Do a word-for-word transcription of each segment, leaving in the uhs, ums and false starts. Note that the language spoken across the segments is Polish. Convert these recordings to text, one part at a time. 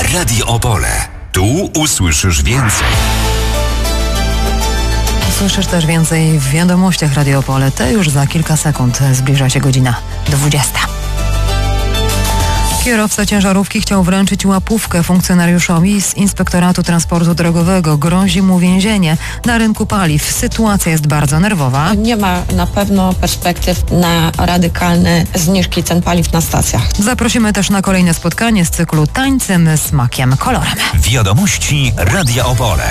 Radio Opole. Tu usłyszysz więcej. Usłyszysz też więcej w wiadomościach Radio Opole. Te już za kilka sekund. Zbliża się godzina dwudziesta. Kierowca ciężarówki chciał wręczyć łapówkę funkcjonariuszowi z Inspektoratu Transportu Drogowego. Grozi mu więzienie. Na rynku paliw sytuacja jest bardzo nerwowa. Nie ma na pewno perspektyw na radykalne zniżki cen paliw na stacjach. Zaprosimy też na kolejne spotkanie z cyklu Tańcem, Smakiem, Kolorem. Wiadomości Radia Opole.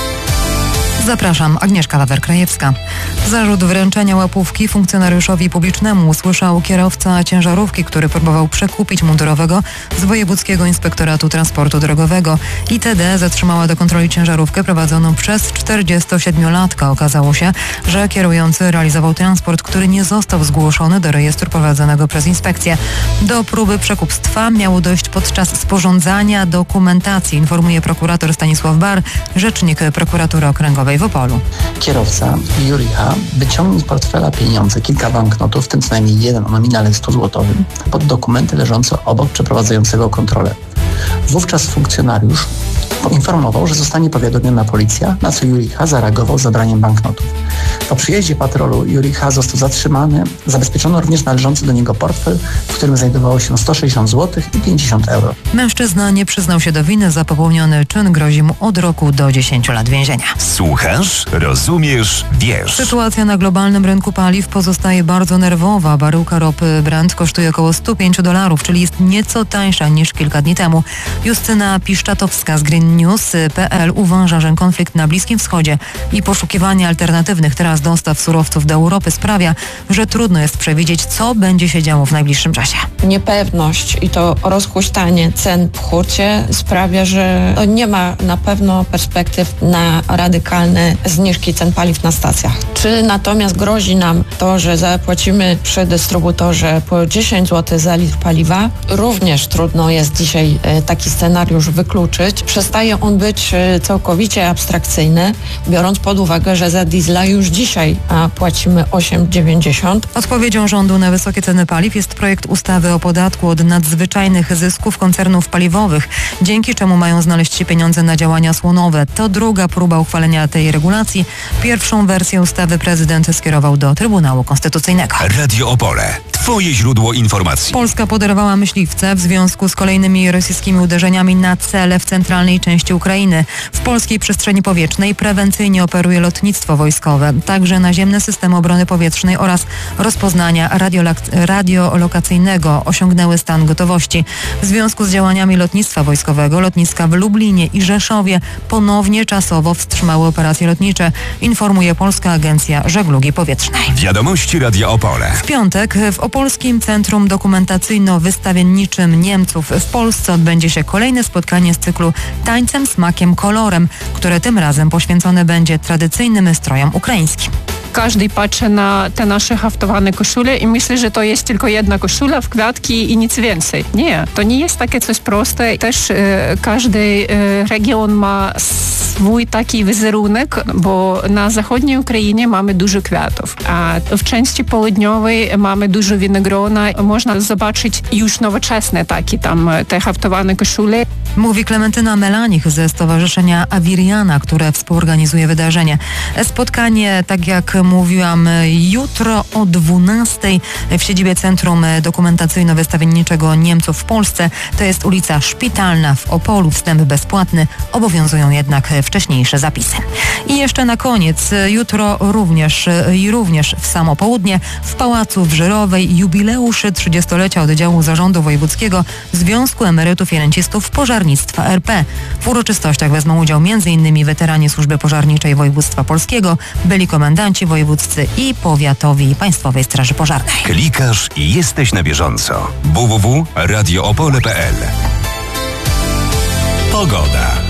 Zapraszam, Agnieszka Lawer-Krajewska. Zarzut wręczenia łapówki funkcjonariuszowi publicznemu usłyszał kierowca ciężarówki, który próbował przekupić mundurowego z Wojewódzkiego Inspektoratu Transportu Drogowego. I T D zatrzymała do kontroli ciężarówkę prowadzoną przez czterdziestosiedmiolatka. Okazało się, że kierujący realizował transport, który nie został zgłoszony do rejestru prowadzonego przez inspekcję. Do próby przekupstwa miało dojść podczas sporządzania dokumentacji, informuje prokurator Stanisław Bar, rzecznik prokuratury okręgowej w Opolu. Kierowca Jurij H. wyciągnął z portfela pieniądze, kilka banknotów, w tym co najmniej jeden o nominale stu złotowym, pod dokumenty leżące obok przeprowadzającego kontrolę. Wówczas funkcjonariusz poinformował, że zostanie powiadomiona policja, na co Jurij H. zareagował zabraniem banknotów. Po przyjeździe patrolu Jurij H. został zatrzymany. Zabezpieczono również należący do niego portfel, w którym znajdowało się sto sześćdziesiąt złotych i pięćdziesiąt euro. Mężczyzna nie przyznał się do winy. Za popełniony czyn grozi mu od roku do dziesięciu lat więzienia. Słuchasz, rozumiesz, wiesz. Sytuacja na globalnym rynku paliw pozostaje bardzo nerwowa. Baryłka ropy Brent kosztuje około sto pięć dolarów, czyli jest nieco tańsza niż kilka dni temu. Justyna Piszczatowska z Green News kropka p l uważa, że konflikt na Bliskim Wschodzie i poszukiwanie alternatywnych teraz dostaw surowców do Europy sprawia, że trudno jest przewidzieć, co będzie się działo w najbliższym czasie. Niepewność i to rozhuśtanie cen w hurcie sprawia, że nie ma na pewno perspektyw na radykalne zniżki cen paliw na stacjach. Czy natomiast grozi nam to, że zapłacimy przy dystrybutorze po dziesięć złotych za litr paliwa? Również trudno jest dzisiaj taki scenariusz wykluczyć. Przestaje on być całkowicie abstrakcyjny, biorąc pod uwagę, że za diesla już dzisiaj płacimy osiem dziewięćdziesiąt. Odpowiedzią rządu na wysokie ceny paliw jest projekt ustawy o podatku od nadzwyczajnych zysków koncernów paliwowych, dzięki czemu mają znaleźć się pieniądze na działania osłonowe. To druga próba uchwalenia tej regulacji. Pierwszą wersję ustawy prezydent skierował do Trybunału Konstytucyjnego. Radio Opole. Twoje źródło informacji. Polska poderwała myśliwce w związku z kolejnymi rosyjskimi uderzeniami na cele w centralnej części Ukrainy. W polskiej przestrzeni powietrznej prewencyjnie operuje lotnictwo wojskowe, także naziemne systemy obrony powietrznej oraz rozpoznania radiolak- radiolokacyjnego osiągnęły stan gotowości. W związku z działaniami lotnictwa wojskowego lotniska w Lublinie i Rzeszowie ponownie czasowo wstrzymały operacje lotnicze, informuje Polska Agencja Żeglugi Powietrznej. Wiadomości Radia Opole. W piątek w Opolskim Centrum Dokumentacyjno-Wystawienniczym Niemców w Polsce odbędzie się kolejne spotkanie z cyklu Tańcem, Smakiem, Kolorem, które tym razem poświęcone będzie tradycyjnym strojom ukraińskim. Każdy patrzy na te nasze haftowane koszule i myśli, że to jest tylko jedna koszula w kwiatki i nic więcej. Nie, to nie jest takie coś proste. Też e, każdy e, region ma swój taki wizerunek, bo na zachodniej Ukrainie mamy dużo kwiatów, a w części południowej mamy dużo winogrona. Można zobaczyć już nowoczesne takie tam te haftowane koszule. Mówi Klementyna Melanich ze Stowarzyszenia Awiriana, które współorganizuje wydarzenie. Spotkanie, tak jak mówiłam, jutro o dwunastej w siedzibie Centrum Dokumentacyjno-Wystawienniczego Niemców w Polsce. To jest ulica Szpitalna w Opolu. Wstęp bezpłatny. Obowiązują jednak wcześniejsze zapisy. I jeszcze na koniec, jutro również i również w samo południe w Pałacu w Żyrowej jubileusz trzydziestolecia oddziału Zarządu Wojewódzkiego Związku Emerytów i Rencistów Pożarnictwa R P. W uroczystościach wezmą udział między innymi weterani Służby Pożarniczej Województwa Polskiego, byli komendanci wojewódzcy i powiatowi Państwowej Straży Pożarnej. Klikasz i jesteś na bieżąco. w w w kropka radio opole kropka p l. Pogoda.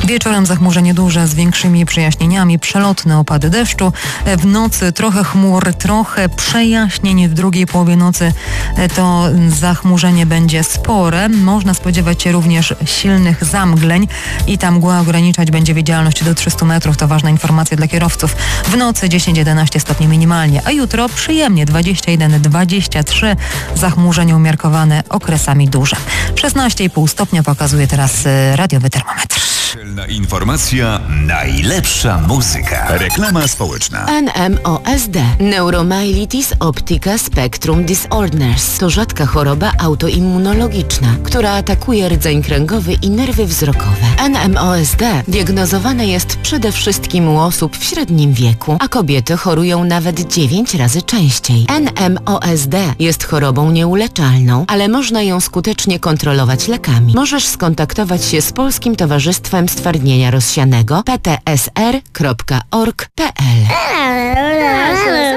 Wieczorem zachmurzenie duże z większymi przejaśnieniami, przelotne opady deszczu. W nocy trochę chmur, trochę przejaśnień. W drugiej połowie nocy to zachmurzenie będzie spore. Można spodziewać się również silnych zamgleń i ta mgła ograniczać będzie widzialność do trzystu metrów. To ważna informacja dla kierowców. W nocy dziesięć do jedenastu stopni minimalnie, a jutro przyjemnie dwadzieścia jeden do dwudziestu trzech. Zachmurzenie umiarkowane okresami duże. szesnaście i pół stopnia pokazuje teraz radiowy termometr. Celna informacja, najlepsza muzyka. Reklama społeczna. N M O S D. Neuromyelitis optica spectrum disorders. To rzadka choroba autoimmunologiczna, która atakuje rdzeń kręgowy i nerwy wzrokowe. N M O S D diagnozowane jest przede wszystkim u osób w średnim wieku, a kobiety chorują nawet dziewięć razy częściej. N M O S D jest chorobą nieuleczalną, ale można ją skutecznie kontrolować lekami. Możesz skontaktować się z Polskim Towarzystwem Stwardnienia Rozsianego p t s r kropka org kropka p l.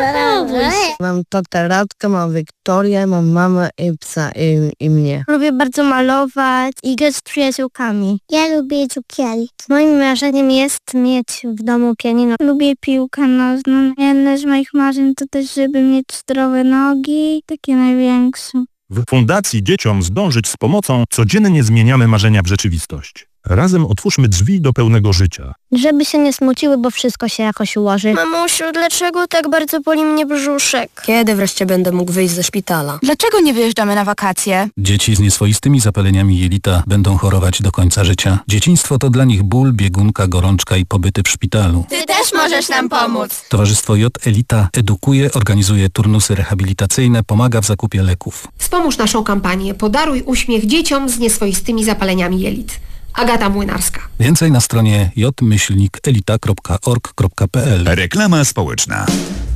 Mam tatę Radka, mam Wiktorię, mam mamę i psa i, i mnie. Lubię bardzo malować i grać z przyjaciółkami. Ja lubię cukier. Moim marzeniem jest mieć w domu pianino. Lubię piłkę nożną. Jedne z moich marzeń to też, żeby mieć zdrowe nogi, takie największe. W Fundacji Dzieciom Zdążyć z Pomocą codziennie zmieniamy marzenia w rzeczywistość. Razem otwórzmy drzwi do pełnego życia. Żeby się nie smuciły, bo wszystko się jakoś ułoży. Mamusiu, dlaczego tak bardzo boli mnie brzuszek? Kiedy wreszcie będę mógł wyjść ze szpitala? Dlaczego nie wyjeżdżamy na wakacje? Dzieci z nieswoistymi zapaleniami jelita będą chorować do końca życia. Dzieciństwo to dla nich ból, biegunka, gorączka i pobyty w szpitalu. Ty też możesz nam pomóc. Towarzystwo J Elita edukuje, organizuje turnusy rehabilitacyjne, pomaga w zakupie leków. Wspomóż naszą kampanię Podaruj uśmiech dzieciom z nieswoistymi zapaleniami jelit. Agata Młynarska. Więcej na stronie j myślnik elita kropka org kropka p l. Reklama społeczna.